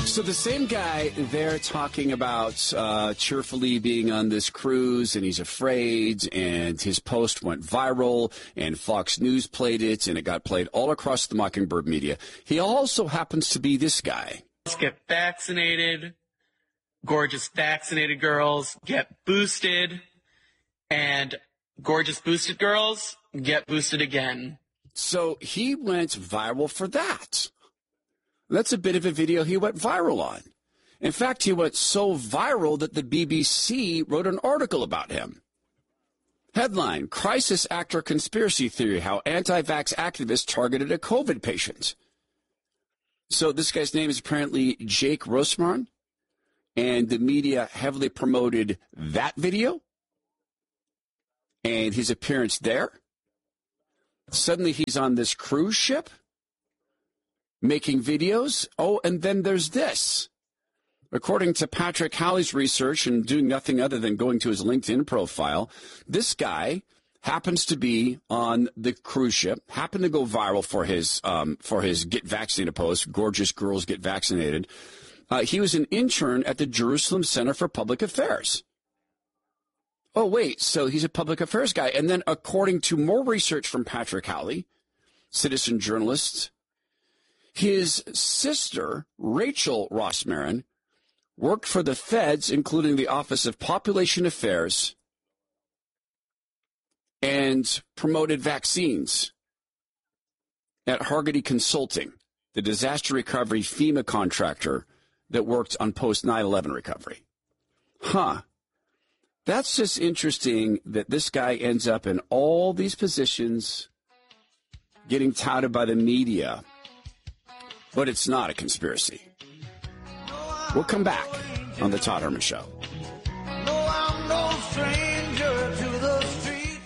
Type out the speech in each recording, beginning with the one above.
So the same guy, they're talking about cheerfully being on this cruise, and he's afraid, and his post went viral, and Fox News played it, and it got played all across the Mockingbird media. He also happens to be this guy. Let's get vaccinated. Gorgeous vaccinated girls get boosted, and gorgeous boosted girls get boosted again. So he went viral for that. That's a bit of a video he went viral on. In fact, he went so viral that the BBC wrote an article about him. Headline, Crisis Actor Conspiracy Theory, How Anti-Vax Activists Targeted a COVID Patient. So this guy's name is apparently Jake Rosmarin, and the media heavily promoted that video and his appearance there. Suddenly he's on this cruise ship making videos. Oh, and then there's this. According to Patrick Halley's research and doing nothing other than going to his LinkedIn profile, this guy happens to be on the cruise ship, happened to go viral for his Get Vaccinated post, Gorgeous Girls Get Vaccinated. He was an intern at the Jerusalem Center for Public Affairs. Oh, wait, so he's a public affairs guy. And then according to more research from Patrick Halley, citizen journalist, his sister, Rachel Rosmarin, worked for the feds, including the Office of Population Affairs, and promoted vaccines at Hargity Consulting, the disaster recovery FEMA contractor that worked on post 9/11 recovery. That's just interesting that this guy ends up in all these positions getting touted by the media. But it's not a conspiracy. We'll come back on The Todd Herman Show. No, I'm no stranger to the street.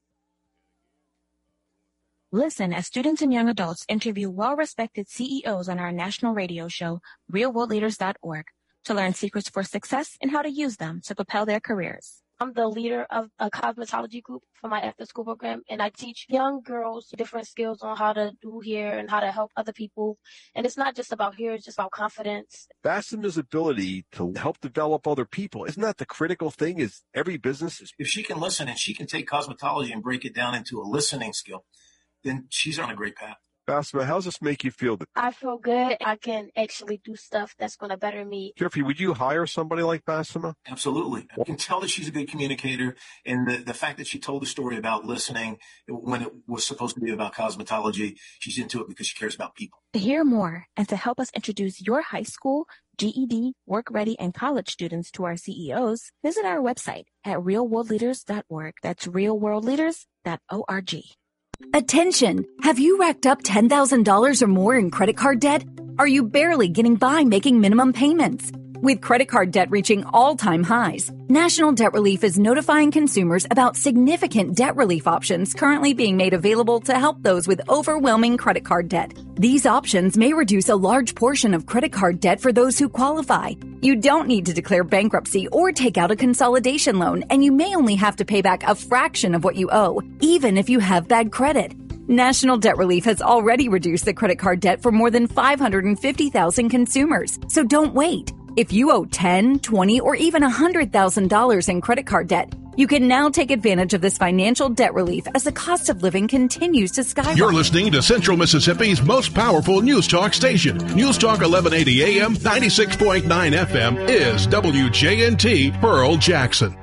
Listen as students and young adults interview well-respected CEOs on our national radio show, realworldleaders.org, to learn secrets for success and how to use them to propel their careers. I'm the leader of a cosmetology group for my after-school program, and I teach young girls different skills on how to do hair and how to help other people. And it's not just about hair, it's just about confidence. Bassuma's ability to help develop other people, isn't that the critical thing? Is every business... If she can listen and she can take cosmetology and break it down into a listening skill, then she's on a great path. Bassima, how does this make you feel? I feel good. I can actually do stuff that's going to better me. Jeffrey, would you hire somebody like Bassima? Absolutely. I can tell that she's a good communicator, and the fact that she told the story about listening when it was supposed to be about cosmetology, she's into it because she cares about people. To hear more and to help us introduce your high school, GED, work-ready, and college students to our CEOs, visit our website at realworldleaders.org. That's realworldleaders.org. Attention! Have you racked up $10,000 or more in credit card debt? Are you barely getting by making minimum payments? With credit card debt reaching all-time highs, National Debt Relief is notifying consumers about significant debt relief options currently being made available to help those with overwhelming credit card debt. These options may reduce a large portion of credit card debt for those who qualify. You don't need to declare bankruptcy or take out a consolidation loan, and you may only have to pay back a fraction of what you owe, even if you have bad credit. National Debt Relief has already reduced the credit card debt for more than 550,000 consumers, so don't wait. If you owe $10,000, $20,000, or even $100,000 in credit card debt, you can now take advantage of this financial debt relief as the cost of living continues to skyrocket. You're listening to Central Mississippi's most powerful news talk station. News Talk 1180 AM, 96.9 FM is WJNT Pearl Jackson.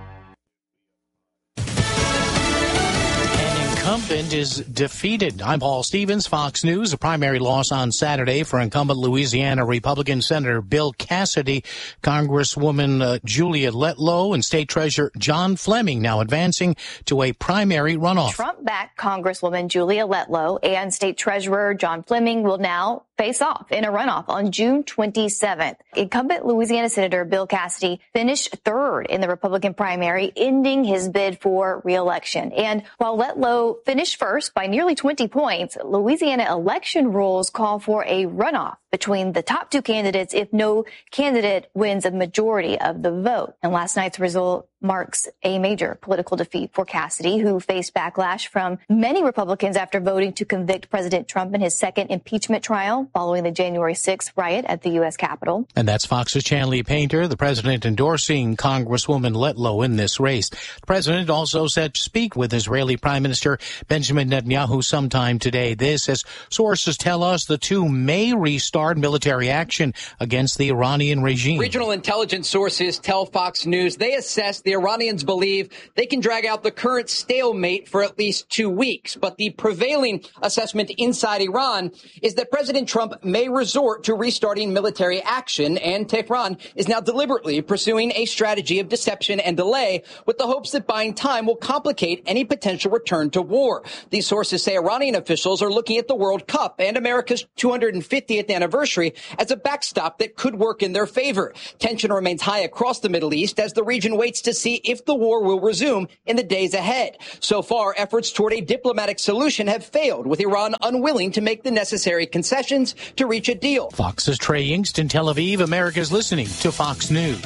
Incumbent is defeated. I'm Paul Stevens, Fox News. A primary loss on Saturday for incumbent Louisiana Republican Senator Bill Cassidy. Congresswoman Julia Letlow and State Treasurer John Fleming now advancing to a primary runoff. Trump-backed Congresswoman Julia Letlow and State Treasurer John Fleming will now face off in a runoff on June 27th. Incumbent Louisiana Senator Bill Cassidy finished third in the Republican primary, ending his bid for re-election. And while Letlow finished first by nearly 20 points, Louisiana election rules call for a runoff between the top two candidates if no candidate wins a majority of the vote. And last night's result marks a major political defeat for Cassidy, who faced backlash from many Republicans after voting to convict President Trump in his second impeachment trial following the January 6th riot at the U.S. Capitol. And that's Fox's Chanley Painter, the president endorsing Congresswoman Letlow in this race. The president also set to speak with Israeli Prime Minister Benjamin Netanyahu sometime today. This, as sources tell us, the two may restart military action against the Iranian regime. Regional intelligence sources tell Fox News they assess the Iranians believe they can drag out the current stalemate for at least 2 weeks. But the prevailing assessment inside Iran is that President Trump may resort to restarting military action, and Tehran is now deliberately pursuing a strategy of deception and delay with the hopes that buying time will complicate any potential return to war. These sources say Iranian officials are looking at the World Cup and America's 250th anniversary as a backstop that could work in their favor. Tension remains high across the Middle East as the region waits to see if the war will resume in the days ahead. So far, efforts toward a diplomatic solution have failed, with Iran unwilling to make the necessary concessions to reach a deal. Fox's Trey Yingst in Tel Aviv. America's listening to Fox News.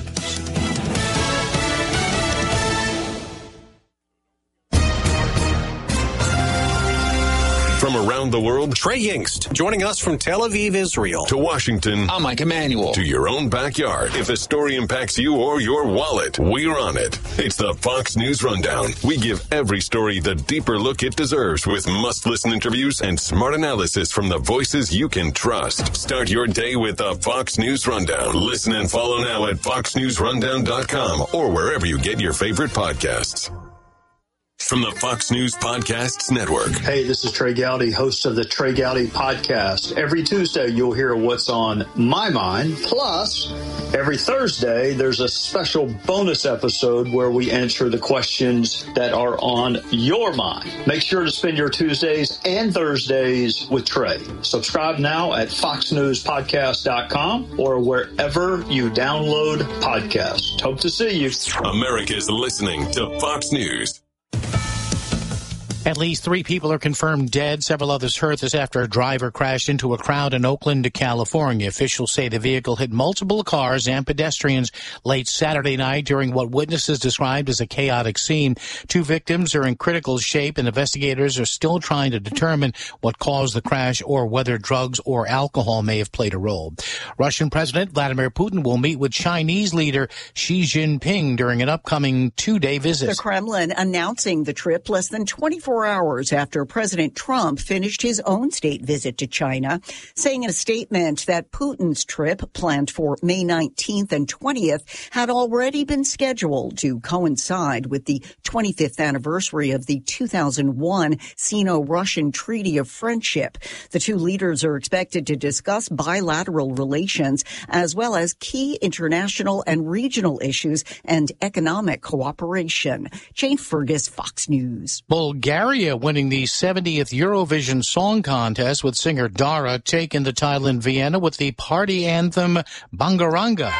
From around the world, Trey Yingst, joining us from Tel Aviv, Israel. To Washington, I'm Mike Emanuel. To your own backyard. If a story impacts you or your wallet, we're on it. It's the Fox News Rundown. We give every story the deeper look it deserves with must-listen interviews and smart analysis from the voices you can trust. Start your day with the Fox News Rundown. Listen and follow now at foxnewsrundown.com or wherever you get your favorite podcasts. From the Fox News Podcasts Network. Hey, this is Trey Gowdy, host of the Trey Gowdy Podcast. Every Tuesday, you'll hear what's on my mind. Plus, every Thursday, there's a special bonus episode where we answer the questions that are on your mind. Make sure to spend your Tuesdays and Thursdays with Trey. Subscribe now at foxnewspodcast.com or wherever you download podcasts. Hope to see you. America's listening to Fox News. At least 3 people are confirmed dead. Several others hurt this after a driver crashed into a crowd in Oakland, California. Officials say the vehicle hit multiple cars and pedestrians late Saturday night during what witnesses described as a chaotic scene. 2 victims are in critical shape, and investigators are still trying to determine what caused the crash or whether drugs or alcohol may have played a role. Russian President Vladimir Putin will meet with Chinese leader Xi Jinping during an upcoming 2-day visit. The Kremlin announcing the trip less than 24 hours after President Trump finished his own state visit to China, saying in a statement that Putin's trip, planned for May 19th and 20th, had already been scheduled to coincide with the 25th anniversary of the 2001 Sino-Russian Treaty of Friendship. The 2 leaders are expected to discuss bilateral relations as well as key international and regional issues and economic cooperation. Jane Fergus, Fox News. Bulgaria winning the 70th Eurovision Song Contest with singer Dara taking the title in Vienna with the party anthem Bangaranga.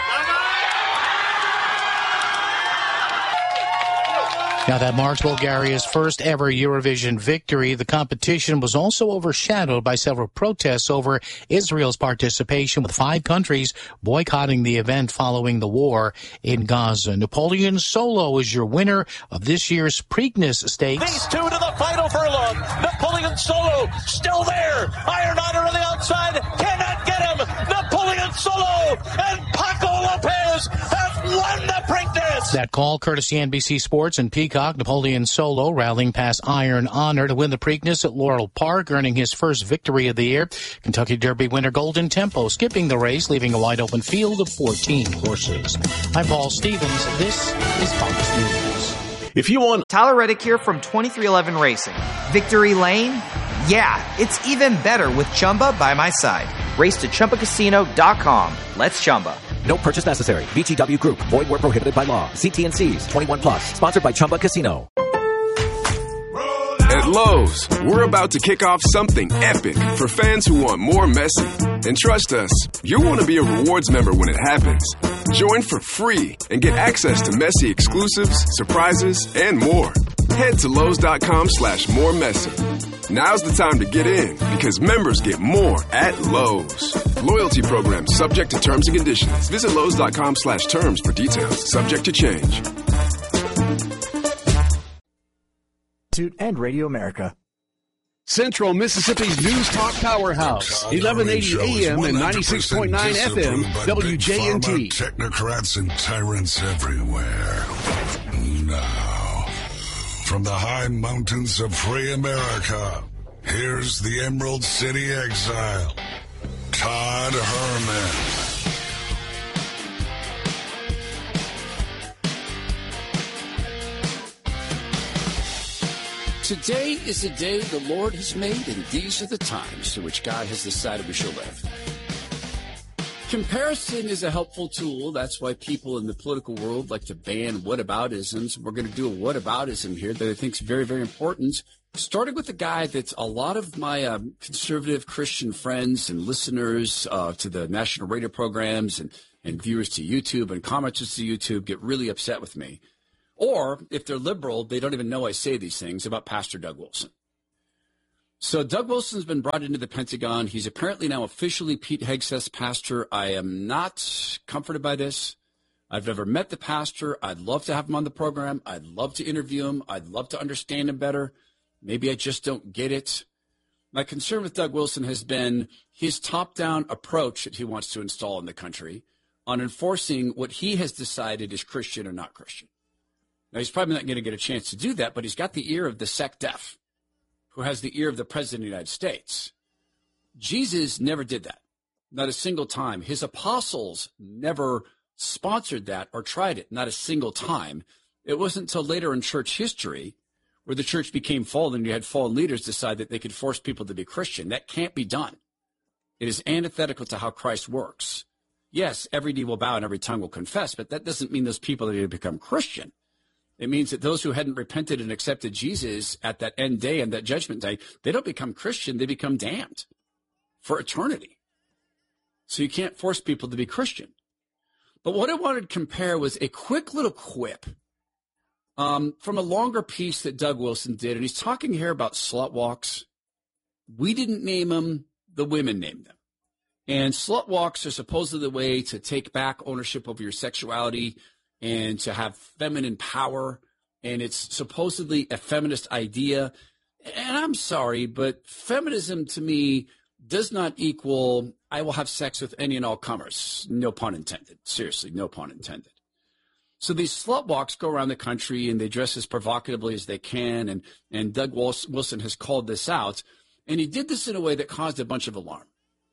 Now, that marks Bulgaria's first ever Eurovision victory. The competition was also overshadowed by several protests over Israel's participation, with 5 countries boycotting the event following the war in Gaza. Napoleon Solo is your winner of this year's Preakness Stakes. These 2 to the final furlong. Napoleon Solo still there. Iron Honor on the outside. Cannot get him. Napoleon Solo and Paco Lopez have won the Preakness. That call courtesy NBC Sports and Peacock. Napoleon Solo rallying past Iron Honor to win the Preakness at Laurel Park, earning his first victory of the year. Kentucky Derby winner Golden Tempo skipping the race, leaving a wide open field of 14 horses. I'm Paul Stevens. This is Fox News. If you want Tyler Reddick here from 2311 Racing. Victory Lane? Yeah, it's even better with Chumba by my side. Race to ChumbaCasino.com. Let's Chumba. No purchase necessary. VGW Group. Void where prohibited by law. See T&Cs. 21 plus. Sponsored by Chumba Casino. At Lowe's, we're about to kick off something epic for fans who want more Messi. And trust us, you'll want to be a rewards member when it happens. Join for free and get access to Messi exclusives, surprises, and more. Head to Lowe's.com/more Messi. Now's the time to get in because members get more at Lowe's. Loyalty program subject to terms and conditions. Visit Lowe's.com/terms for details. Subject to change. And Radio America. Central Mississippi's News Talk Powerhouse, 1180 AM and 96.9 FM, WJNT. Technocrats and tyrants everywhere. Now, from the high mountains of free America, here's the Emerald City exile, Todd Herman. Today is the day the Lord has made, and these are the times to which God has decided we shall live. Comparison is a helpful tool. That's why people in the political world like to ban whataboutisms. We're going to do a whataboutism here that I think is very, very important, starting with a guy that a lot of my conservative Christian friends and listeners to the national radio programs and viewers to YouTube and commenters to YouTube get really upset with me. Or, if they're liberal, they don't even know I say these things about Pastor Doug Wilson. So Doug Wilson's been brought into the Pentagon. He's apparently now officially Pete Hegseth's pastor. I am not comforted by this. I've never met the pastor. I'd love to have him on the program. I'd love to interview him. I'd love to understand him better. Maybe I just don't get it. My concern with Doug Wilson has been his top-down approach that he wants to install in the country on enforcing what he has decided is Christian or not Christian. Now, he's probably not going to get a chance to do that, but he's got the ear of the sect deaf, who has the ear of the President of the United States. Jesus never did that, not a single time. His apostles never sponsored that or tried it, not a single time. It wasn't until later in church history where the church became fallen and you had fallen leaders decide that they could force people to be Christian. That can't be done. It is antithetical to how Christ works. Yes, every knee will bow and every tongue will confess, but that doesn't mean those people are going to become Christian. It means that those who hadn't repented and accepted Jesus at that end day and that judgment day, they don't become Christian, they become damned for eternity. So you can't force people to be Christian. But what I wanted to compare was a quick little quip from a longer piece that Doug Wilson did. And he's talking here about slut walks. We didn't name them, the women named them. And slut walks are supposedly the way to take back ownership over your sexuality and to have feminine power, and it's supposedly a feminist idea. And I'm sorry, but feminism to me does not equal I will have sex with any and all comers. No pun intended. Seriously, no pun intended. So these slut walks go around the country, and they dress as provocatively as they can, and Doug Wilson has called this out, and he did this in a way that caused a bunch of alarm.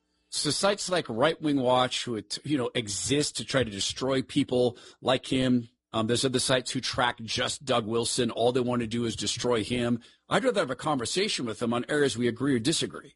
So sites like Right Wing Watch, who exist to try to destroy people like him. There's other sites who track just Doug Wilson. All they want to do is destroy him. I'd rather have a conversation with him on areas we agree or disagree.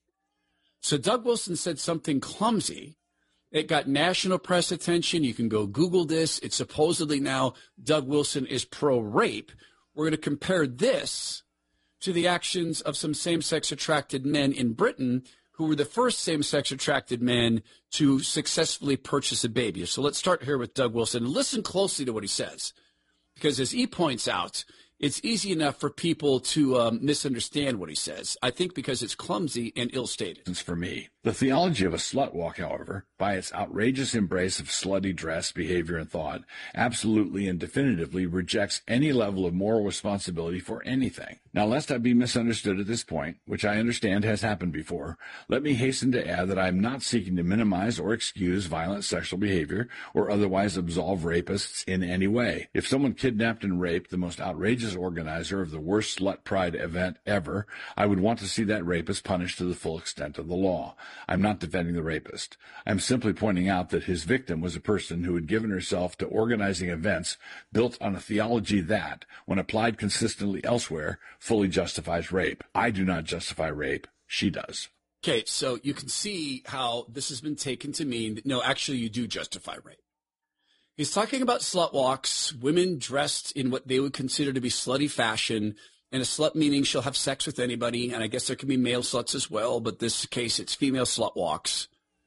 So Doug Wilson said something clumsy. It got national press attention. You can go Google this. It's supposedly now Doug Wilson is pro-rape. We're going to compare this to the actions of some same-sex attracted men in Britain who were the first same-sex attracted men to successfully purchase a baby. So let's start here with Doug Wilson. Listen closely to what he says, because as he points out, it's easy enough for people to misunderstand what he says. I think because it's clumsy and ill-stated. For me, the theology of a slut walk, however, by its outrageous embrace of slutty dress, behavior, and thought, absolutely and definitively rejects any level of moral responsibility for anything. Now, lest I be misunderstood at this point, which I understand has happened before, let me hasten to add that I am not seeking to minimize or excuse violent sexual behavior or otherwise absolve rapists in any way. If someone kidnapped and raped the most outrageous organizer of the worst slut pride event ever, I would want to see that rapist punished to the full extent of the law. I'm not defending the rapist. I'm simply pointing out that his victim was a person who had given herself to organizing events built on a theology that, when applied consistently elsewhere, fully justifies rape. I do not justify rape. She does. Okay, so you can see how this has been taken to mean that, no, actually you do justify rape. He's talking about slut walks, women dressed in what they would consider to be slutty fashion, and a slut meaning she'll have sex with anybody, and I guess there can be male sluts as well, but this case it's female slut walks.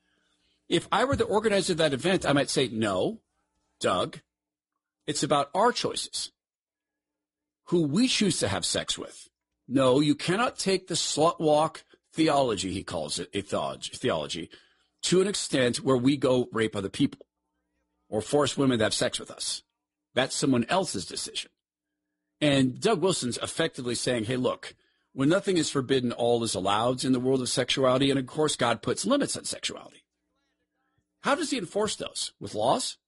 If I were the organizer of that event, I might say, no, Doug, it's about our choices, who we choose to have sex with. No, you cannot take the slut walk theology, he calls it, a theology, to an extent where we go rape other people or force women to have sex with us. That's someone else's decision. And Doug Wilson's effectively saying, hey, look, when nothing is forbidden, all is allowed in the world of sexuality. And of course, God puts limits on sexuality. How does he enforce those? With laws?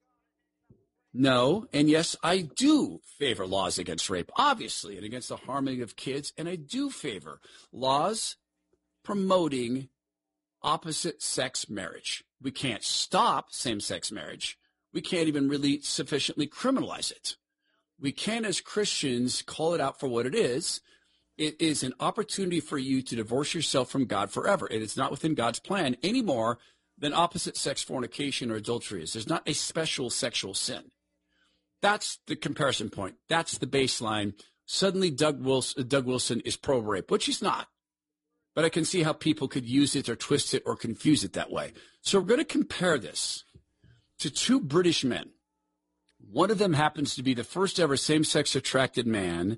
No. And yes, I do favor laws against rape, obviously, and against the harming of kids. And I do favor laws promoting opposite sex marriage. We can't stop same-sex marriage. We can't even really sufficiently criminalize it. We can, as Christians, call it out for what it is. It is an opportunity for you to divorce yourself from God forever. It is not within God's plan any more than opposite sex fornication or adultery is. There's not a special sexual sin. That's the comparison point. That's the baseline. Suddenly Doug Wilson is pro-rape, which he's not. But I can see how people could use it or twist it or confuse it that way. So we're going to compare this to two British men. One of them happens to be the first ever same-sex attracted man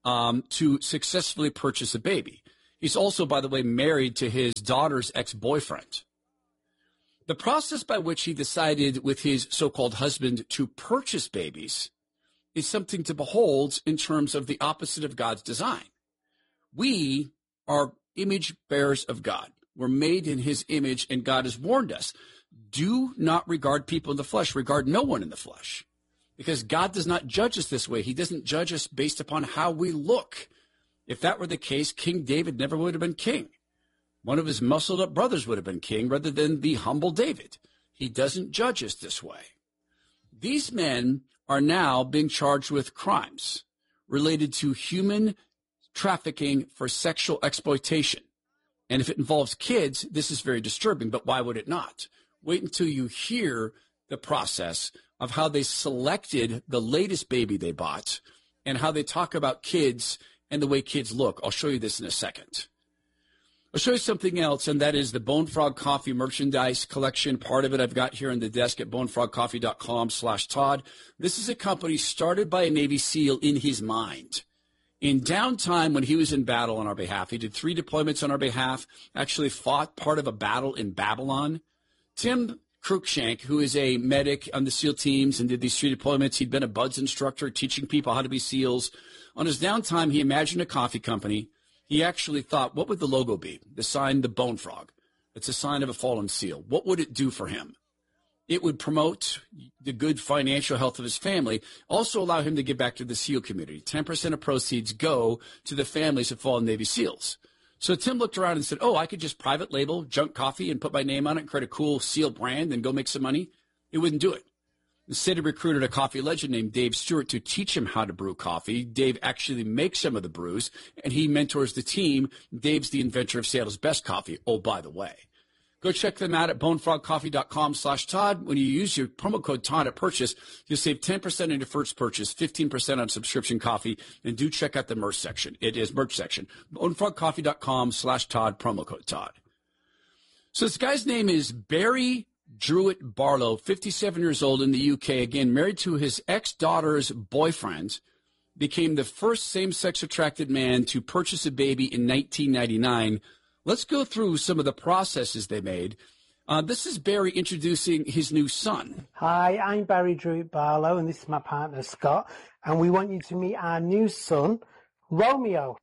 to successfully purchase a baby. He's also, by the way, married to his daughter's ex-boyfriend. The process by which he decided with his so-called husband to purchase babies is something to behold in terms of the opposite of God's design. We are image bearers of God. We're made in his image, and God has warned us, do not regard people in the flesh, regard no one in the flesh. Because God does not judge us this way. He doesn't judge us based upon how we look. If that were the case, King David never would have been king. One of his muscled up brothers would have been king rather than the humble David. He doesn't judge us this way. These men are now being charged with crimes related to human trafficking for sexual exploitation. And if it involves kids, this is very disturbing, but why would it not? Wait until you hear the process of how they selected the latest baby they bought and how they talk about kids and the way kids look. I'll show you this in a second. I'll show you something else, and that is the Bone Frog Coffee merchandise collection. Part of it I've got here on the desk at bonefrogcoffee.com/Todd. This is a company started by a Navy SEAL in his mind. In downtime, when he was in battle on our behalf, he did 3 deployments on our behalf, actually fought part of a battle in Babylon. Tim Cruikshank, who is a medic on the SEAL teams and did these 3 deployments, he'd been a BUDS instructor teaching people how to be SEALs. On his downtime, he imagined a coffee company. He actually thought, what would the logo be? The sign, the Bone Frog. It's a sign of a fallen SEAL. What would it do for him? It would promote the good financial health of his family, also allow him to give back to the SEAL community. 10% of proceeds go to the families of fallen Navy SEALs. So Tim looked around and said, oh, I could just private label junk coffee and put my name on it and create a cool SEAL brand and go make some money. He wouldn't do it. Instead, he recruited a coffee legend named Dave Stewart to teach him how to brew coffee. Dave actually makes some of the brews, and he mentors the team. Dave's the inventor of Seattle's best coffee. Oh, by the way. Go check them out at bonefrogcoffee.com/Todd. When you use your promo code Todd at purchase, you'll save 10% on your first purchase, 15% on subscription coffee, and do check out the merch section. It is merch section. bonefrogcoffee.com/Todd, promo code Todd. So this guy's name is Barry Druitt Barlow, 57 years old in the UK, again, married to his ex-daughter's boyfriend, became the first same-sex attracted man to purchase a baby in 1999. Let's go through some of the processes they made. This is Barry introducing his new son. Hi, I'm Barry Druitt Barlow, and this is my partner, Scott, and we want you to meet our new son, Romeo.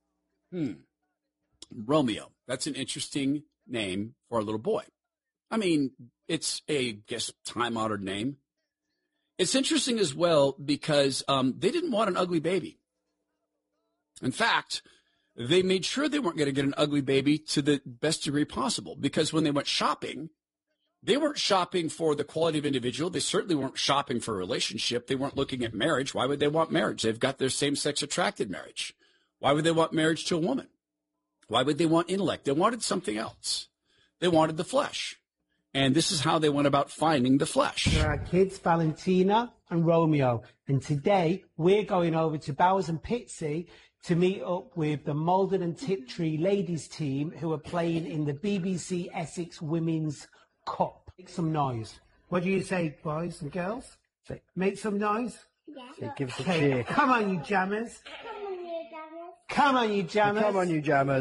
Romeo. That's an interesting name for a little boy. I mean, it's a, time-honored name. It's interesting as well because they didn't want an ugly baby. In fact, they made sure they weren't going to get an ugly baby to the best degree possible because when they went shopping, they weren't shopping for the quality of individual. They certainly weren't shopping for a relationship. They weren't looking at marriage. Why would they want marriage? They've got their same-sex attracted marriage. Why would they want marriage to a woman? Why would they want intellect? They wanted something else. They wanted the flesh. And this is how they went about finding the flesh. There are kids, Valentina and Romeo. And today we're going over to Bowers and Pitsea to meet up with the Malden and Tiptree ladies team who are playing in the BBC Essex Women's Cup. Make some noise. What do you say, boys and girls? Say, make some noise? Yeah. Say, give us a cheer. Come on, you jammers. Come on, you jammers. Come on, you jammers. Come on, you jammers.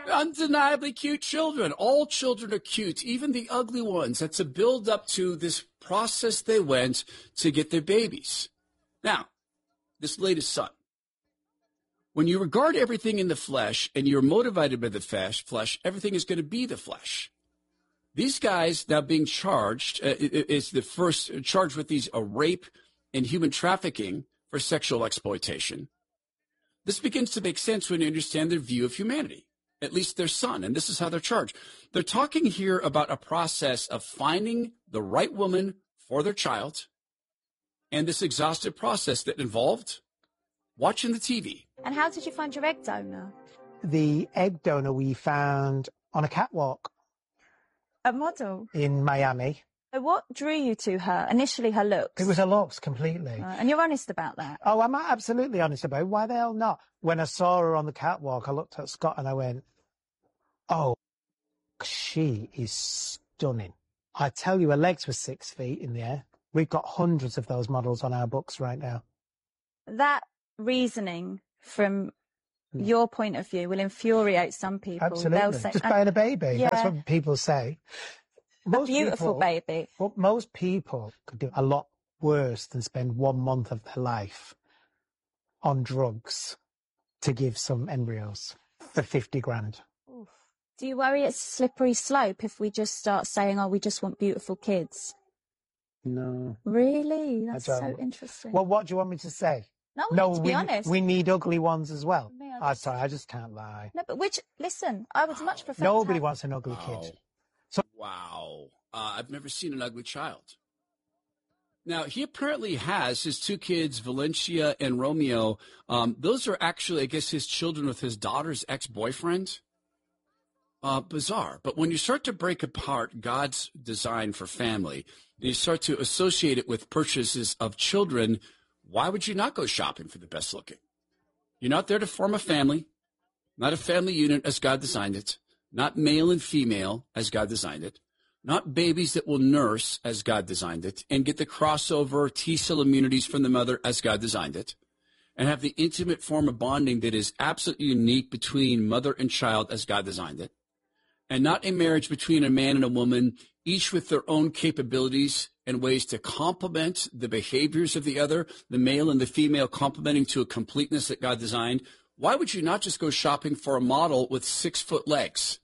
undeniably cute children. All children are cute, even the ugly ones. That's a build up to this process they went to get their babies. Now, this latest son. When you regard everything in the flesh and you're motivated by the flesh, everything is going to be the flesh. These guys now being charged is the first charged with these rape and human trafficking for sexual exploitation. This begins to make sense when you understand their view of humanity, at least their son, and this is how they're charged. They're talking here about a process of finding the right woman for their child and this exhaustive process that involved watching the TV. And how did you find your egg donor? The egg donor we found on a catwalk. A model? In Miami. So what drew you to her? Initially, her looks? It was her looks, completely. And you're honest about that? Oh, I'm absolutely honest about it. Why the hell not? When I saw her on the catwalk, I looked at Scott and I went, oh, she is stunning. I tell you, her legs were 6 feet in the air. We've got hundreds of those models on our books right now. That reasoning from your point of view will infuriate some people. Absolutely. They'll say, just buying a baby. Yeah. That's what people say. A beautiful baby. Well, most people could do a lot worse than spend 1 month of their life on drugs to give some embryos for 50 grand. Oof. Do you worry it's a slippery slope if we just start saying, oh, we just want beautiful kids? No. Really? That's so interesting. Well, what do you want me to say? No, to be honest. We need ugly ones as well. Sorry, I just can't lie. No, but listen, I would much prefer. Nobody wants an ugly kid. So, wow. I've never seen an ugly child. Now, he apparently has his 2 kids, Valencia and Romeo. Those are actually, I guess, his children with his daughter's ex-boyfriend. Bizarre. But when you start to break apart God's design for family, and you start to associate it with purchases of children, why would you not go shopping for the best looking? You're not there to form a family, not a family unit as God designed it, not male and female as God designed it, not babies that will nurse as God designed it and get the crossover T-cell immunities from the mother as God designed it, and have the intimate form of bonding that is absolutely unique between mother and child as God designed it, and not a marriage between a man and a woman, each with their own capabilities and ways to complement the behaviors of the other, the male and the female complementing to a completeness that God designed. Why would you not just go shopping for a model with 6-foot legs?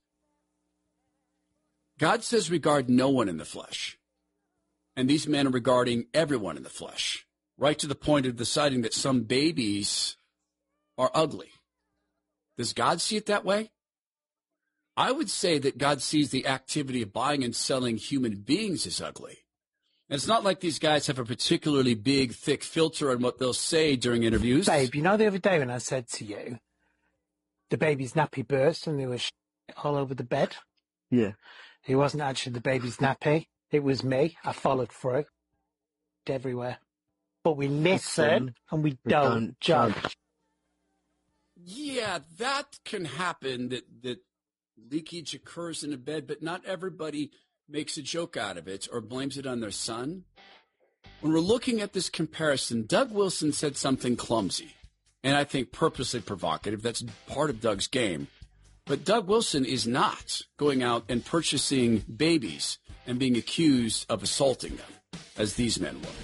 God says regard no one in the flesh. And these men are regarding everyone in the flesh, right to the point of deciding that some babies are ugly. Does God see it that way? I would say that God sees the activity of buying and selling human beings as ugly. And it's not like these guys have a particularly big, thick filter on what they'll say during interviews. Babe, you know the other day when I said to you, the baby's nappy burst and there was all over the bed? Yeah. It wasn't actually the baby's nappy. It was me. I followed through. Everywhere. But we listen and we don't judge. Yeah, that can happen, that leakage occurs in a bed, but not everybody makes a joke out of it or blames it on their son. When we're looking at this comparison, Doug Wilson said something clumsy, and I think purposely provocative. That's part of Doug's game. But Doug Wilson is not going out and purchasing babies and being accused of assaulting them, as these men were.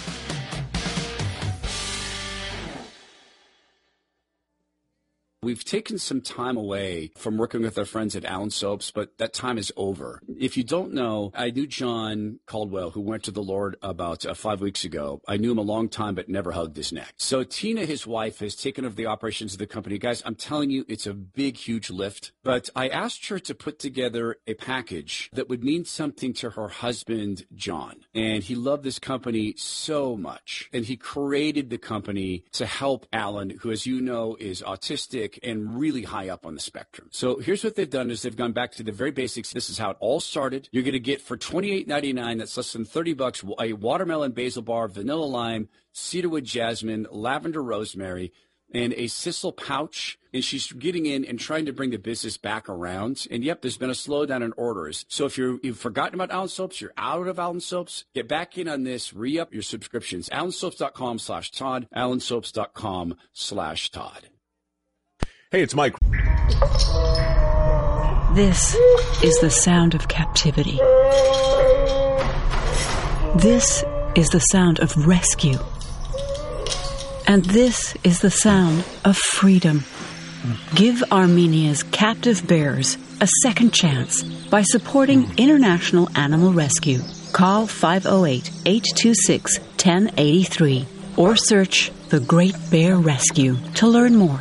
We've taken some time away from working with our friends at Allen Soaps, but that time is over. If you don't know, I knew John Caldwell, who went to the Lord about 5 weeks ago. I knew him a long time, but never hugged his neck. So Tina, his wife, has taken over the operations of the company. Guys, I'm telling you, it's a big, huge lift. But I asked her to put together a package that would mean something to her husband, John. And he loved this company so much. And he created the company to help Alan, who, as you know, is autistic and really high up on the spectrum. So here's what they've done is they've gone back to the very basics. This is how it all started. You're going to get for $28.99, that's less than $30, a watermelon basil bar, vanilla lime, cedarwood jasmine, lavender rosemary, and a sisal pouch. And she's getting in and trying to bring the business back around. And yep, there's been a slowdown in orders. So if you've forgotten about Allen Soaps, you're out of Allen Soaps, get back in on this, re-up your subscriptions. AllenSoaps.com/Todd, AllenSoaps.com/Todd. Hey, it's Mike. This is the sound of captivity. This is the sound of rescue. And this is the sound of freedom. Give Armenia's captive bears a second chance by supporting International Animal Rescue. Call 508-826-1083 or search The Great Bear Rescue to learn more.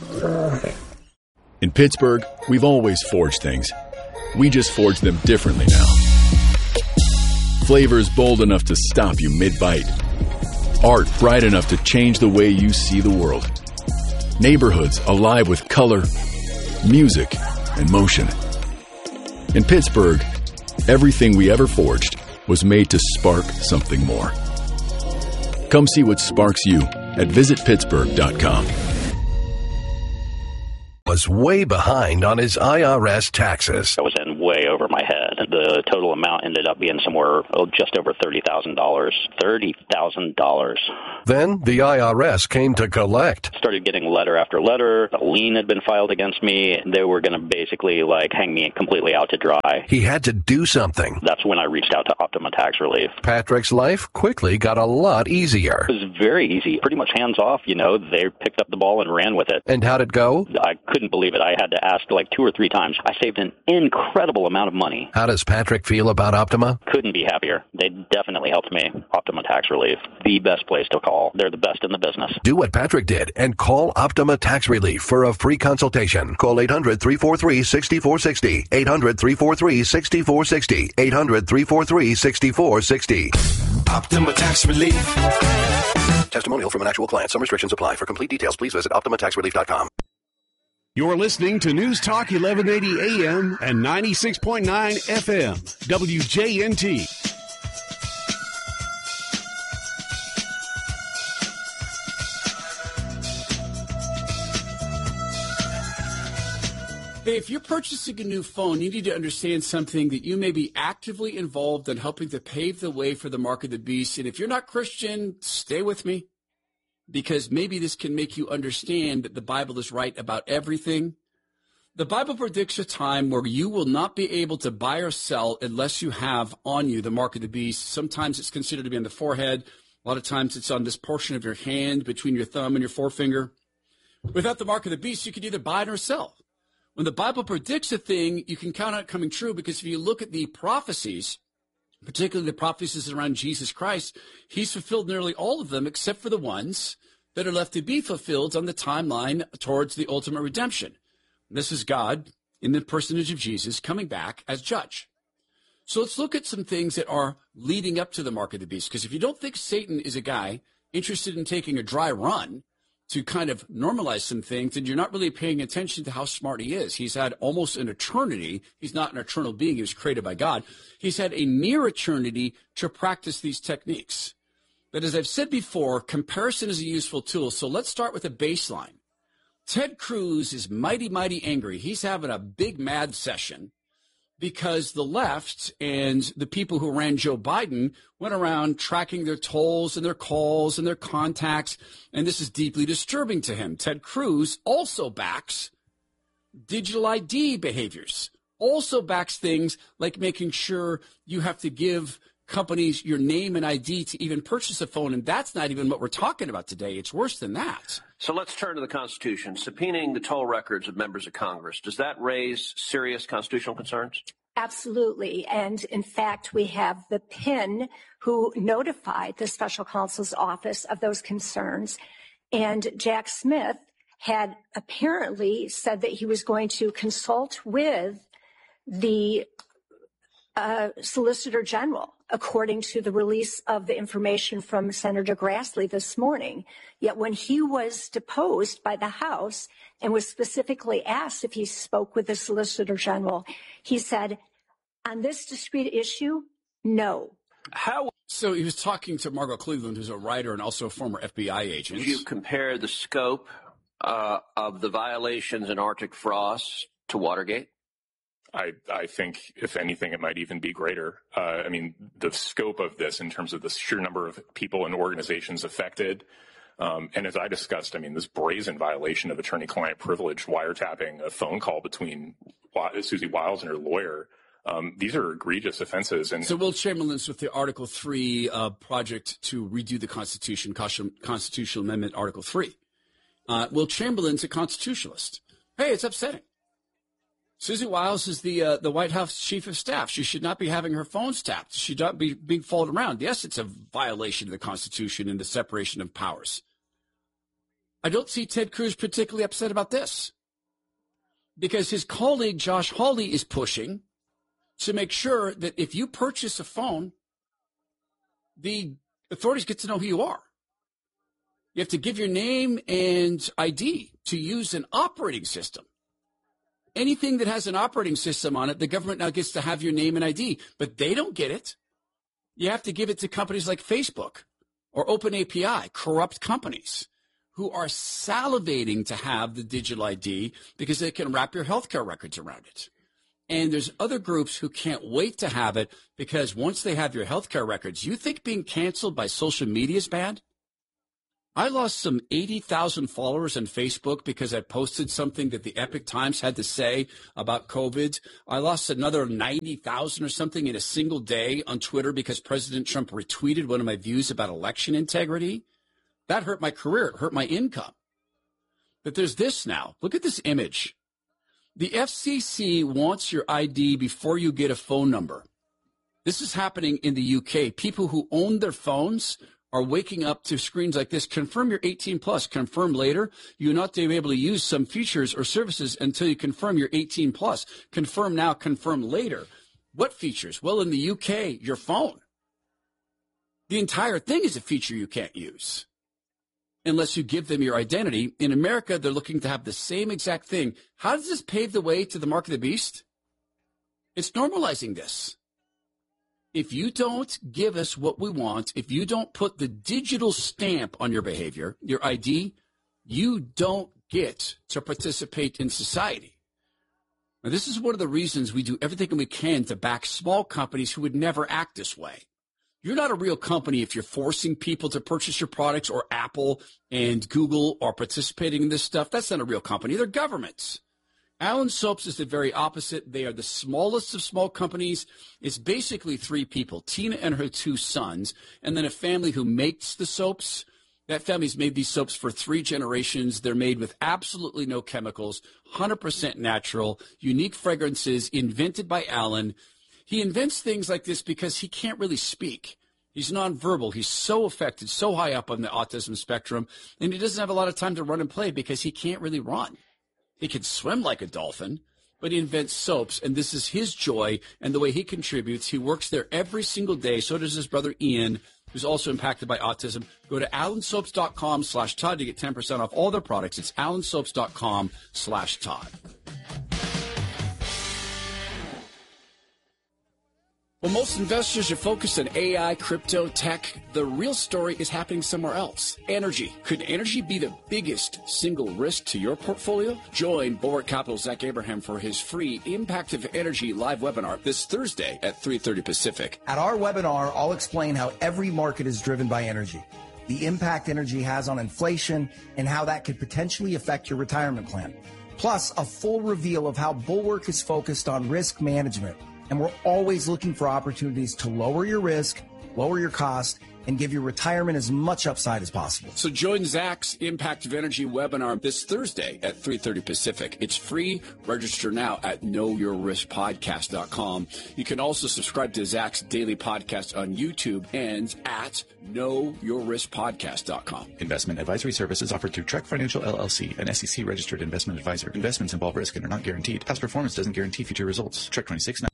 In Pittsburgh, we've always forged things. We just forge them differently now. Flavors bold enough to stop you mid-bite. Art bright enough to change the way you see the world. Neighborhoods alive with color, music, and motion. In Pittsburgh, everything we ever forged was made to spark something more. Come see what sparks you at visitpittsburgh.com. Was way behind on his IRS taxes. I was in way over my head. The total amount ended up being somewhere just over $30,000. $30,000. Then the IRS came to collect. Started getting letter after letter. A lien had been filed against me. They were going to basically hang me completely out to dry. He had to do something. That's when I reached out to Optima Tax Relief. Patrick's life quickly got a lot easier. It was very easy, pretty much hands off. They picked up the ball and ran with it. And how'd it go? I couldn't believe it. I had to ask 2 or 3 times. I saved an incredible amount of money. How does Patrick feel about Optima? Couldn't be happier. They definitely helped me. Optima Tax Relief, the best place to call. They're the best in the business. Do what Patrick did and call Optima Tax Relief for a free consultation. Call 800-343-6460. 800-343-6460. 800-343-6460. Optima Tax Relief. Testimonial from an actual client. Some restrictions apply. For complete details, please visit OptimaTaxRelief.com. You're listening to News Talk 1180 AM and 96.9 FM, WJNT. Hey, if you're purchasing a new phone, you need to understand something, that you may be actively involved in helping to pave the way for the mark of the beast. And if you're not Christian, stay with me, because maybe this can make you understand that the Bible is right about everything. The Bible predicts a time where you will not be able to buy or sell unless you have on you the mark of the beast. Sometimes it's considered to be on the forehead. A lot of times it's on this portion of your hand between your thumb and your forefinger. Without the mark of the beast, you can either buy it or sell. When the Bible predicts a thing, you can count on it coming true, because if you look at the prophecies, particularly the prophecies around Jesus Christ, he's fulfilled nearly all of them except for the ones that are left to be fulfilled on the timeline towards the ultimate redemption. This is God, in the personage of Jesus, coming back as judge. So let's look at some things that are leading up to the mark of the beast, because if you don't think Satan is a guy interested in taking a dry run to kind of normalize some things, and you're not really paying attention to how smart he is. He's had almost an eternity. He's not an eternal being. He was created by God. He's had a near eternity to practice these techniques. But as I've said before, comparison is a useful tool. So let's start with a baseline. Ted Cruz is mighty, mighty angry. He's having a big mad session because the left and the people who ran Joe Biden went around tracking their tolls and their calls and their contacts, and this is deeply disturbing to him. Ted Cruz also backs digital ID behaviors, also backs things like making sure you have to give companies your name and ID to even purchase a phone, and that's not even what we're talking about today. It's worse than that. So let's turn to the Constitution. Subpoenaing the toll records of members of Congress, does that raise serious constitutional concerns? Absolutely. And in fact, we have the PIN who notified the special counsel's office of those concerns. And Jack Smith had apparently said that he was going to consult with the Solicitor General, according to the release of the information from Senator Grassley this morning. Yet when he was deposed by the House and was specifically asked if he spoke with the Solicitor General, he said, on this discrete issue, no. How? So he was talking to Margot Cleveland, who's a writer and also a former FBI agent. Did you compare the scope of the violations in Arctic Frost to Watergate? I think, if anything, it might even be greater. I mean, the scope of this in terms of the sheer number of people and organizations affected And as I discussed, this brazen violation of attorney-client privilege, wiretapping a phone call between Susie Wiles and her lawyer, these are egregious offenses. And so Will Chamberlain's with the Article 3 project to redo the Constitution, Constitutional Amendment Article 3. Will Chamberlain's a constitutionalist. Hey, it's upsetting. Susie Wiles is the White House chief of staff. She should not be having her phones tapped. She should not be being followed around. Yes, it's a violation of the Constitution and the separation of powers. I don't see Ted Cruz particularly upset about this because his colleague Josh Hawley is pushing to make sure that if you purchase a phone, the authorities get to know who you are. You have to give your name and ID to use an operating system. Anything that has an operating system on it, the government now gets to have your name and ID, but they don't get it. You have to give it to companies like Facebook or OpenAPI, corrupt companies who are salivating to have the digital ID because they can wrap your healthcare records around it. And there's other groups who can't wait to have it because once they have your healthcare records, you think being canceled by social media is bad? I lost some 80,000 followers on Facebook because I posted something that the Epoch Times had to say about COVID. I lost another 90,000 or something in a single day on Twitter because President Trump retweeted one of my views about election integrity. That hurt my career. It hurt my income. But there's this now. Look at this image. The FCC wants your ID before you get a phone number. This is happening in the UK. People who own their phones are waking up to screens like this. Confirm you're 18 plus. Confirm later. You're not to be able to use some features or services until you confirm you're 18 plus. Confirm now. Confirm later. What features? Well, in the UK, your phone. The entire thing is a feature you can't use unless you give them your identity. In America, they're looking to have the same exact thing. How does this pave the way to the mark of the beast? It's normalizing this. If you don't give us what we want, if you don't put the digital stamp on your behavior, your ID, you don't get to participate in society. Now, this is one of the reasons we do everything we can to back small companies who would never act this way. You're not a real company if you're forcing people to purchase your products, or Apple and Google are participating in this stuff. That's not a real company. They're governments. Allen Soaps is the very opposite. They are the smallest of small companies. It's basically three people, Tina and her two sons, and then a family who makes the soaps. That family's made these soaps for 3 generations. They're made with absolutely no chemicals, 100% natural, unique fragrances invented by Allen. He invents things like this because he can't really speak. He's nonverbal. He's so affected, so high up on the autism spectrum, and he doesn't have a lot of time to run and play because he can't really run. He can swim like a dolphin, but he invents soaps, and this is his joy and the way he contributes. He works there every single day. So does his brother Ian, who's also impacted by autism. Go to allensoaps.com/Todd to get 10% off all their products. It's allensoaps.com/Todd. Well, most investors are focused on AI, crypto, tech. The real story is happening somewhere else. Energy. Could energy be the biggest single risk to your portfolio? Join Bulwark Capital's Zach Abraham for his free Impact of Energy live webinar this Thursday at 3:30 Pacific. At our webinar, I'll explain how every market is driven by energy, the impact energy has on inflation, and how that could potentially affect your retirement plan. Plus, a full reveal of how Bulwark is focused on risk management. And we're always looking for opportunities to lower your risk, lower your cost, and give your retirement as much upside as possible. So join Zach's Impact of Energy webinar this Thursday at 3:30 Pacific. It's free. Register now at knowyourriskpodcast.com. You can also subscribe to Zach's daily podcast on YouTube and at knowyourriskpodcast.com. Investment advisory services offered through Trek Financial LLC, an SEC-registered investment advisor. Investments involve risk and are not guaranteed. Past performance doesn't guarantee future results. Trek 26.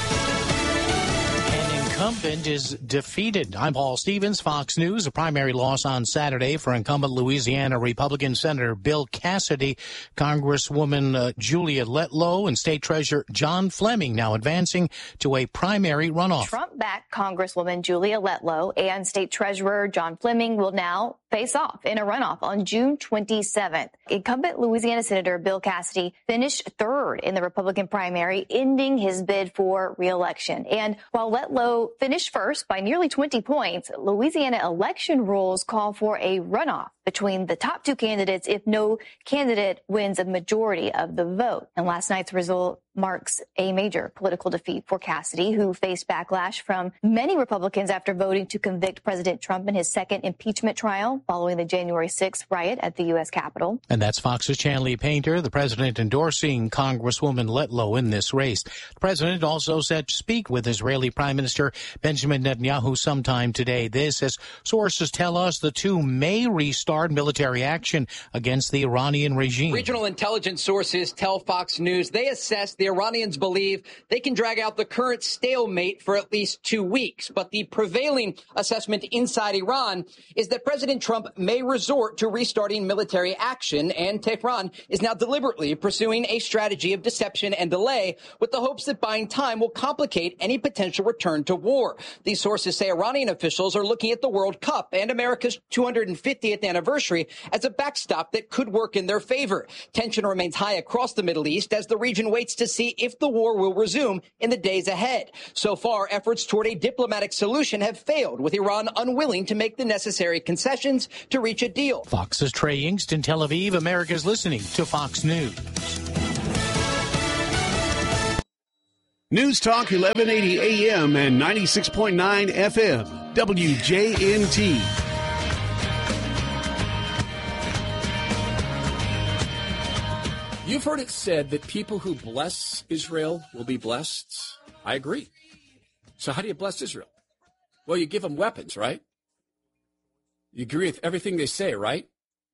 Incumbent is defeated. I'm Paul Stevens, Fox News. A primary loss on Saturday for incumbent Louisiana Republican Senator Bill Cassidy. Congresswoman Julia Letlow and State Treasurer John Fleming now advancing to a primary runoff. Trump-backed Congresswoman Julia Letlow and State Treasurer John Fleming will now face off in a runoff on June 27th. Incumbent Louisiana Senator Bill Cassidy finished third in the Republican primary, ending his bid for re-election. And while Letlow finished first by nearly 20 points, Louisiana election rules call for a runoff between the top two candidates if no candidate wins a majority of the vote. And last night's result marks a major political defeat for Cassidy, who faced backlash from many Republicans after voting to convict President Trump in his second impeachment trial following the January 6th riot at the U.S. Capitol. And that's Fox's Chanley Painter, the president endorsing Congresswoman Letlow in this race. The president also said to speak with Israeli Prime Minister Benjamin Netanyahu sometime today. This, as sources tell us, the two may restart military action against the Iranian regime. Regional intelligence sources tell Fox News they assess the Iranians believe they can drag out the current stalemate for at least 2 weeks. But the prevailing assessment inside Iran is that President Trump may resort to restarting military action, and Tehran is now deliberately pursuing a strategy of deception and delay with the hopes that buying time will complicate any potential return to war. These sources say Iranian officials are looking at the World Cup and America's 250th anniversary as a backstop that could work in their favor. Tension remains high across the Middle East as the region waits to see if the war will resume in the days ahead. So far, efforts toward a diplomatic solution have failed, with Iran unwilling to make the necessary concessions to reach a deal. Fox's Trey Yingst in Tel Aviv. America's listening to Fox News. News Talk 1180 AM and 96.9 FM, WJNT. You've heard it said that people who bless Israel will be blessed. I agree. So how do you bless Israel? Well, you give them weapons, right? You agree with everything they say, right?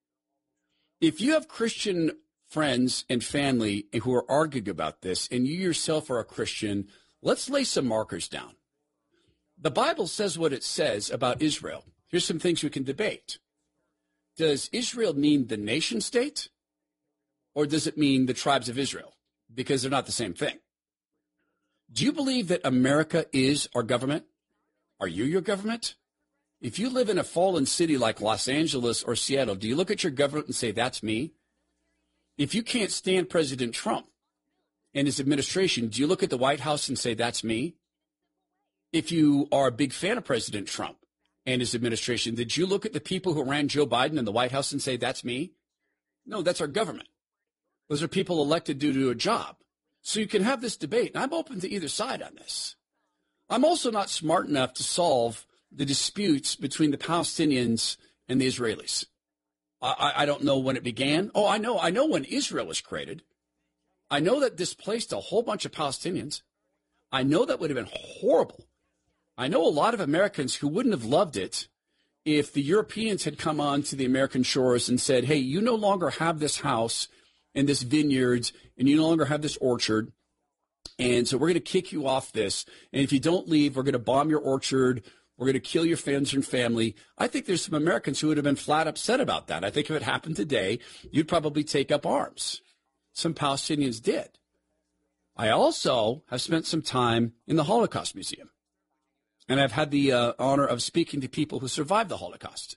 If you have Christian friends and family who are arguing about this, and you yourself are a Christian, let's lay some markers down. The Bible says what it says about Israel. Here's some things we can debate. Does Israel mean the nation state? Or does it mean the tribes of Israel? Because they're not the same thing. Do you believe that America is our government? Are you your government? If you live in a fallen city like Los Angeles or Seattle, do you look at your government and say, that's me? If you can't stand President Trump and his administration, do you look at the White House and say, that's me? If you are a big fan of President Trump and his administration, did you look at the people who ran Joe Biden in the White House and say, that's me? No, that's our government. Those are people elected due to a job. So you can have this debate, and I'm open to either side on this. I'm also not smart enough to solve the disputes between the Palestinians and the Israelis. I don't know when it began. Oh, I know when Israel was created. I know that displaced a whole bunch of Palestinians. I know that would have been horrible. I know a lot of Americans who wouldn't have loved it if the Europeans had come on to the American shores and said, hey, you no longer have this house and this vineyards, and you no longer have this orchard, and so we're going to kick you off this, and if you don't leave, we're going to bomb your orchard, we're going to kill your friends and family. I think there's some Americans who would have been flat upset about that. I think if it happened today, you'd probably take up arms. Some Palestinians did. I also have spent some time in the Holocaust Museum, and I've had the honor of speaking to people who survived the Holocaust.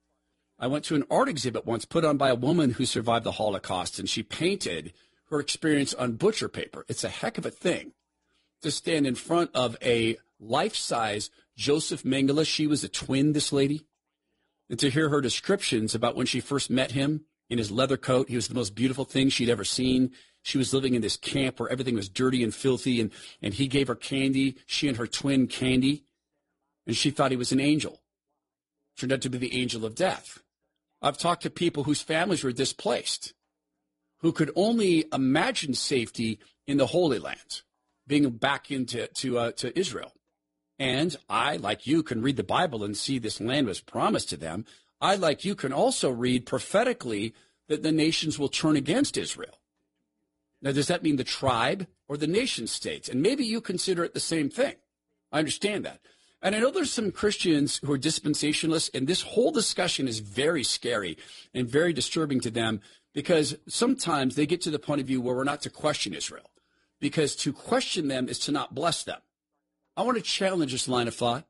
I went to an art exhibit once put on by a woman who survived the Holocaust, and she painted her experience on butcher paper. It's a heck of a thing to stand in front of a life-size Joseph Mengele. She was a twin, this lady. And to hear her descriptions about when she first met him in his leather coat, he was the most beautiful thing she'd ever seen. She was living in this camp where everything was dirty and filthy, and he gave her candy, she and her twin candy, and she thought he was an angel. Turned out to be the angel of death. I've talked to people whose families were displaced, who could only imagine safety in the Holy Land, being back into to Israel. And I, like you, can read the Bible and see this land was promised to them. I, like you, can also read prophetically that the nations will turn against Israel. Now, does that mean the tribe or the nation states? And maybe you consider it the same thing. I understand that. And I know there's some Christians who are dispensationalists, and this whole discussion is very scary and very disturbing to them because sometimes they get to the point of view where we're not to question Israel, because to question them is to not bless them. I want to challenge this line of thought.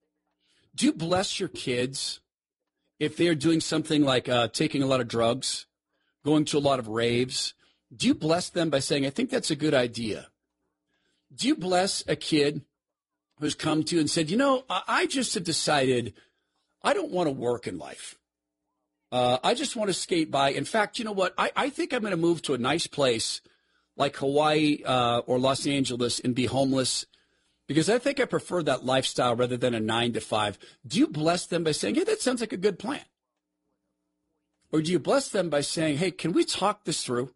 Do you bless your kids if they are doing something like taking a lot of drugs, going to a lot of raves? Do you bless them by saying, I think that's a good idea? Do you bless a kid who's come to you and said, you know, I just have decided I don't want to work in life. I just want to skate by. In fact, you know what? I think I'm going to move to a nice place like Hawaii or Los Angeles and be homeless, because I think I prefer that lifestyle rather than a 9 to 5. Do you bless them by saying, hey, that sounds like a good plan? Or do you bless them by saying, hey, can we talk this through?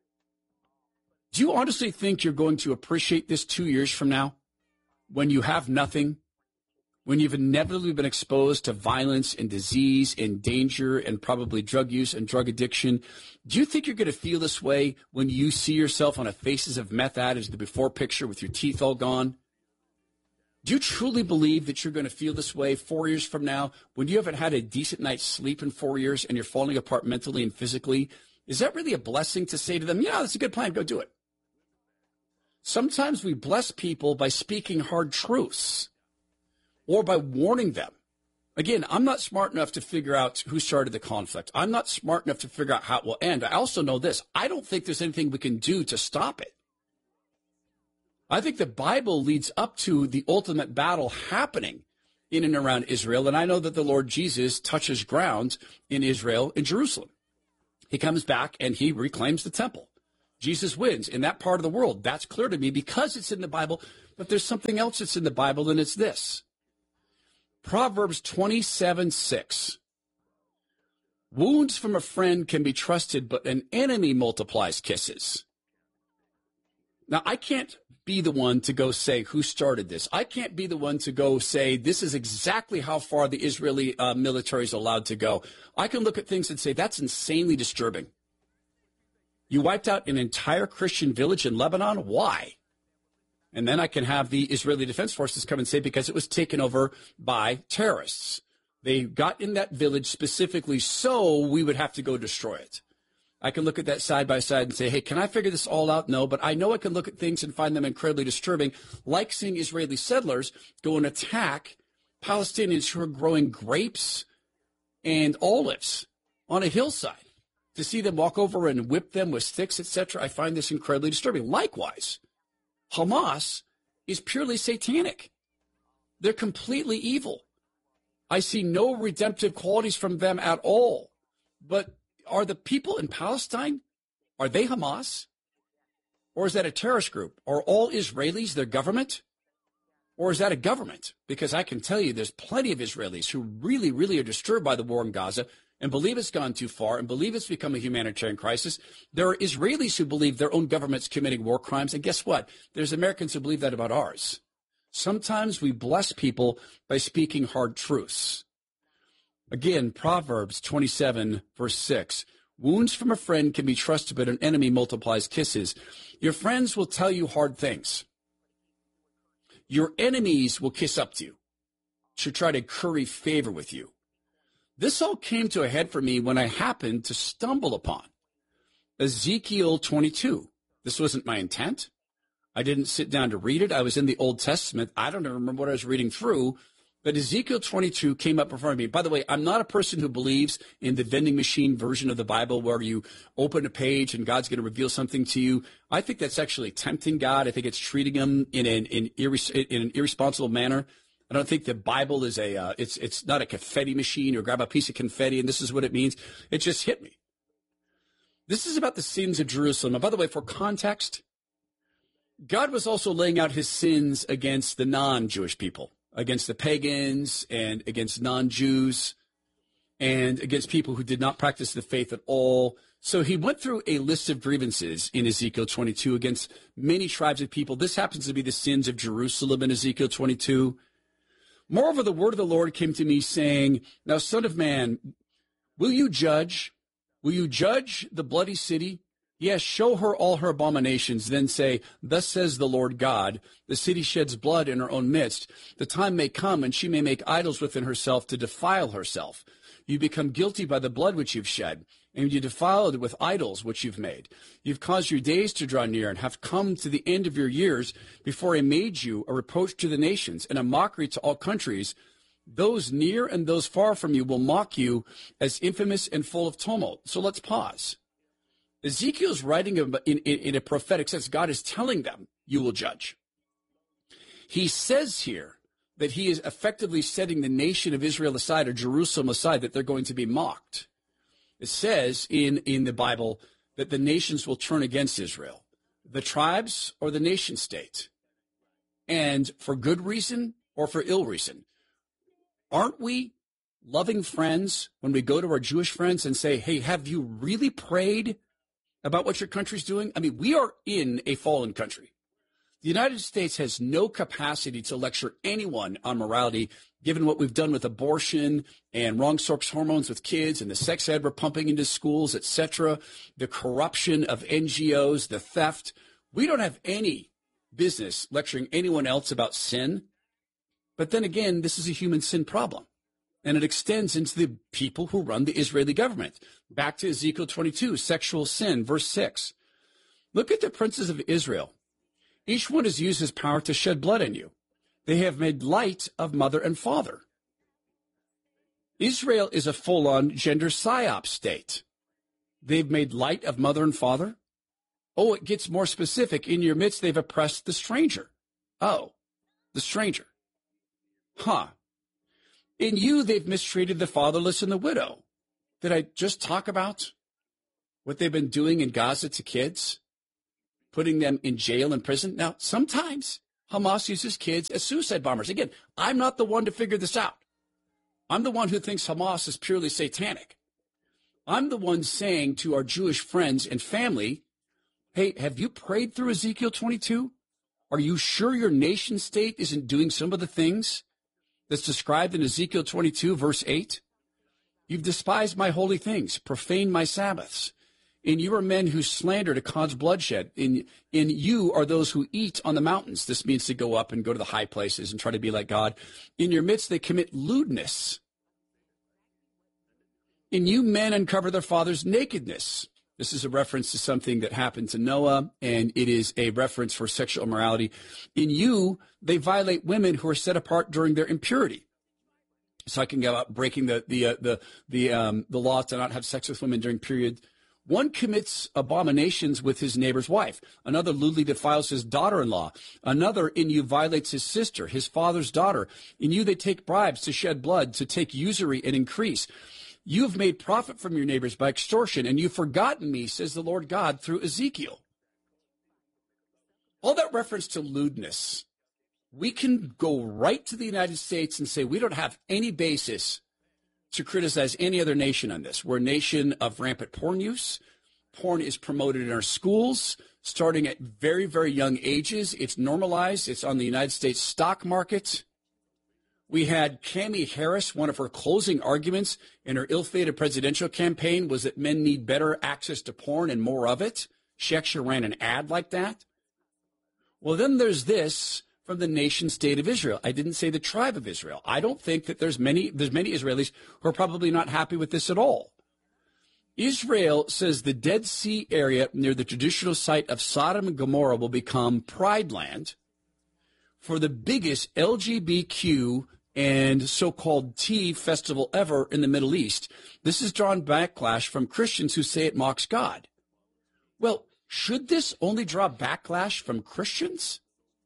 Do you honestly think you're going to appreciate this 2 years from now when you have nothing, when you've inevitably been exposed to violence and disease and danger and probably drug use and drug addiction? Do you think you're going to feel this way when you see yourself on a Faces of Meth ad as the before picture with your teeth all gone? Do you truly believe that you're going to feel this way 4 years from now when you haven't had a decent night's sleep in 4 years and you're falling apart mentally and physically? Is that really a blessing to say to them, yeah, that's a good plan, go do it? Sometimes we bless people by speaking hard truths or by warning them. Again, I'm not smart enough to figure out who started the conflict. I'm not smart enough to figure out how it will end. I also know this. I don't think there's anything we can do to stop it. I think the Bible leads up to the ultimate battle happening in and around Israel. And I know that the Lord Jesus touches ground in Israel, in Jerusalem. He comes back and he reclaims the temple. Jesus wins in that part of the world. That's clear to me because it's in the Bible. But there's something else that's in the Bible, and it's this. Proverbs 27:6. Wounds from a friend can be trusted, but an enemy multiplies kisses. Now, I can't be the one to go say who started this. I can't be the one to go say this is exactly how far the Israeli military is allowed to go. I can look at things and say that's insanely disturbing. You wiped out an entire Christian village in Lebanon. Why? And then I can have the Israeli Defense Forces come and say because it was taken over by terrorists. They got in that village specifically so we would have to go destroy it. I can look at that side by side and say, hey, can I figure this all out? No, but I know I can look at things and find them incredibly disturbing, like seeing Israeli settlers go and attack Palestinians who are growing grapes and olives on a hillside. To see them walk over and whip them with sticks, etc., I find this incredibly disturbing. Likewise, Hamas is purely satanic. They're completely evil. I see no redemptive qualities from them at all. But are the people in Palestine, are they Hamas? Or is that a terrorist group? Are all Israelis their government? Or is that a government? Because I can tell you there's plenty of Israelis who really, really are disturbed by the war in Gaza and believe it's gone too far and believe it's become a humanitarian crisis. There are Israelis who believe their own government's committing war crimes. And guess what? There's Americans who believe that about ours. Sometimes we bless people by speaking hard truths. Again, Proverbs 27, verse 6. Wounds from a friend can be trusted, but an enemy multiplies kisses. Your friends will tell you hard things. Your enemies will kiss up to you to try to curry favor with you. This all came to a head for me when I happened to stumble upon Ezekiel 22. This wasn't my intent. I didn't sit down to read it. I was in the Old Testament. I don't even remember what I was reading through, but Ezekiel 22 came up in front of me. By the way, I'm not a person who believes in the vending machine version of the Bible where you open a page and God's going to reveal something to you. I think that's actually tempting God. I think it's treating him in an irresponsible manner. I don't think the Bible is it's not a confetti machine or grab a piece of confetti and this is what it means. It just hit me. This is about the sins of Jerusalem. And by the way, for context, God was also laying out his sins against the non-Jewish people, against the pagans and against non-Jews and against people who did not practice the faith at all. So he went through a list of grievances in Ezekiel 22 against many tribes of people. This happens to be the sins of Jerusalem in Ezekiel 22. Moreover, the word of the Lord came to me saying, now, son of man, will you judge? Will you judge the bloody city? Yes, show her all her abominations. Then say, thus says the Lord God, the city sheds blood in her own midst. The time may come and she may make idols within herself to defile herself. You become guilty by the blood which you've shed, and you defile it with idols which you've made. You've caused your days to draw near and have come to the end of your years before I made you a reproach to the nations and a mockery to all countries. Those near and those far from you will mock you as infamous and full of tumult. So let's pause. Ezekiel's writing in a prophetic sense. God is telling them, you will judge. He says here that he is effectively setting the nation of Israel aside or Jerusalem aside, that they're going to be mocked. It says in the Bible that the nations will turn against Israel, the tribes or the nation state, and for good reason or for ill reason. Aren't we loving friends when we go to our Jewish friends and say, hey, have you really prayed about what your country's doing? I mean, we are in a fallen country. The United States has no capacity to lecture anyone on morality, given what we've done with abortion and wrong sex hormones with kids and the sex ed we're pumping into schools, etc., the corruption of NGOs, the theft. We don't have any business lecturing anyone else about sin. But then again, this is a human sin problem, and it extends into the people who run the Israeli government. Back to Ezekiel 22, sexual sin, verse 6. Look at the princes of Israel. Each one has used his power to shed blood on you. They have made light of mother and father. Israel is a full-on gender psyop state. They've made light of mother and father. Oh, it gets more specific. In your midst, they've oppressed the stranger. Oh, the stranger. Huh. In you, they've mistreated the fatherless and the widow. Did I just talk about what they've been doing in Gaza to kids? Putting them in jail and prison. Now, sometimes Hamas uses kids as suicide bombers. Again, I'm not the one to figure this out. I'm the one who thinks Hamas is purely satanic. I'm the one saying to our Jewish friends and family, hey, have you prayed through Ezekiel 22? Are you sure your nation state isn't doing some of the things that's described in Ezekiel 22, verse 8? You've despised my holy things, profaned my Sabbaths. In you are men who slander to cause bloodshed. In you are those who eat on the mountains. This means to go up and go to the high places and try to be like God. In your midst, they commit lewdness. In you, men uncover their father's nakedness. This is a reference to something that happened to Noah, and it is a reference for sexual immorality. In you, they violate women who are set apart during their impurity. So I can go out breaking the law to not have sex with women during period. One commits abominations with his neighbor's wife. Another lewdly defiles his daughter-in-law. Another in you violates his sister, his father's daughter. In you they take bribes to shed blood, to take usury and increase. You have made profit from your neighbors by extortion, and you've forgotten me, says the Lord God, through Ezekiel. All that reference to lewdness, we can go right to the United States and say we don't have any basis to criticize any other nation on this. We're a nation of rampant porn use. Porn is promoted in our schools, starting at very, very young ages. It's normalized. It's on the United States stock market. We had Kamala Harris, one of her closing arguments in her ill-fated presidential campaign was that men need better access to porn and more of it. She actually ran an ad like that. Well, then there's this from the nation state of Israel. I didn't say the tribe of Israel. I don't think that there's many Israelis who are probably not happy with this at all. Israel says the Dead Sea area near the traditional site of Sodom and Gomorrah will become Pride Land for the biggest LGBTQ and so-called T festival ever in the Middle East. This has drawn backlash from Christians who say it mocks God. Well, should this only draw backlash from Christians?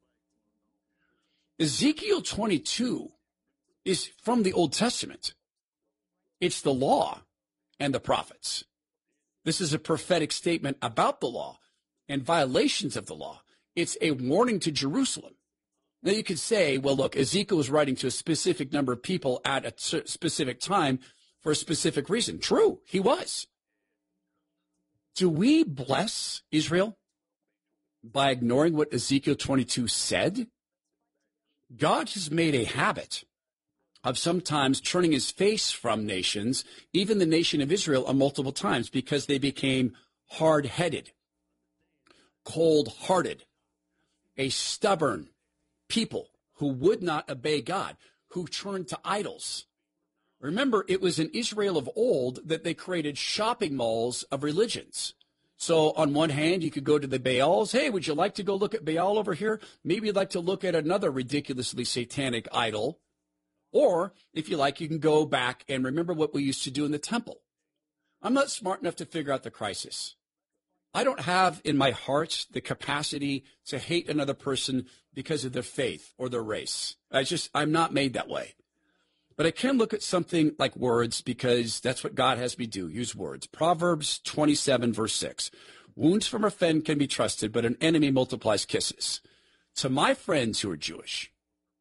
Ezekiel 22 is from the Old Testament. It's the law and the prophets. This is a prophetic statement about the law and violations of the law. It's a warning to Jerusalem. Now you could say, well, look, Ezekiel was writing to a specific number of people at a specific time for a specific reason. True, he was. Do we bless Israel by ignoring what Ezekiel 22 said? God has made a habit of sometimes turning his face from nations, even the nation of Israel, on multiple times because they became hard-headed, cold-hearted, a stubborn people who would not obey God, who turned to idols. Remember, it was in Israel of old that they created shopping malls of religions. So on one hand, you could go to the Baals. Hey, would you like to go look at Baal over here? Maybe you'd like to look at another ridiculously satanic idol. Or, if you like, you can go back and remember what we used to do in the temple. I'm not smart enough to figure out the crisis. I don't have in my heart the capacity to hate another person because of their faith or their race. I'm not made that way. But I can look at something like words because that's what God has me do, use words. Proverbs 27, verse 6. Wounds from a friend can be trusted, but an enemy multiplies kisses. To my friends who are Jewish,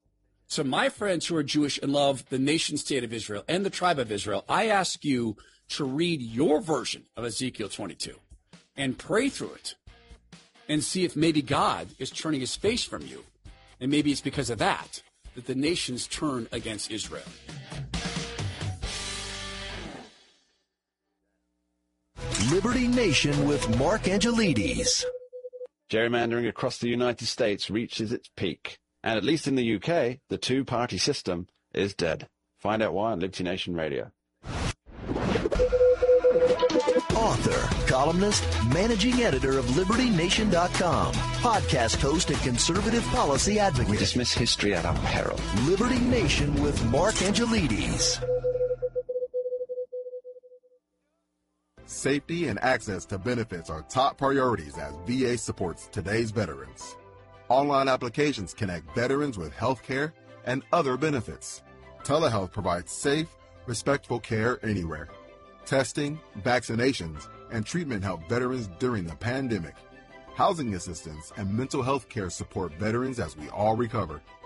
and love the nation state of Israel and the tribe of Israel, I ask you to read your version of Ezekiel 22 and pray through it and see if maybe God is turning his face from you. And maybe it's because of that the nations turn against Israel. Liberty Nation with Mark Angelides. Gerrymandering across the United States reaches its peak. And at least in the UK, the two-party system is dead. Find out why on Liberty Nation Radio. Author, columnist, managing editor of LibertyNation.com, podcast host and conservative policy advocate. We dismiss history at our peril. Liberty Nation with Mark Angelides. Safety and access to benefits are top priorities as VA supports today's veterans. Online applications connect veterans with health care and other benefits. Telehealth provides safe, respectful care anywhere. Testing, vaccinations, and treatment help veterans during the pandemic. Housing assistance and mental health care support veterans as we all recover.